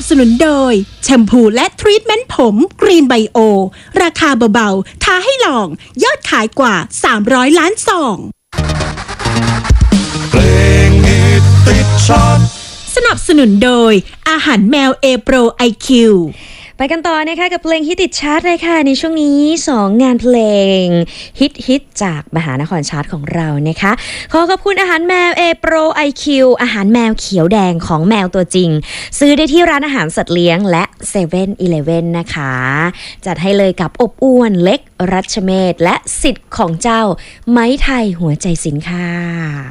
สนุนโดยแชมพูและทรีทเมนต์ผมกรีนไบโอราคาเบาๆท้าให้ลองยอดขายกว่า300ล้านซองเพลงฮิตติดชาร์ตสนับสนุนโดยอาหารแมวเอโปรไอคิวไปกันต่อนะคะกับเพลงฮิตติดชาร์ตเลยค่ะในช่วงนี้2งานเพลงฮิตจากมหานครชาร์ตของเรานะคะขอขอบคุณอาหารแมวเอโปรไอคิวอาหารแมวเขียวแดงของแมวตัวจริงซื้อได้ที่ร้านอาหารสัตว์เลี้ยงและ7-Eleven นะคะจัดให้เลยกับอบอ้วนเล็กรัชเมศและสิทธิ์ของเจ้าไม้ไทยหัวใจสินค่ะ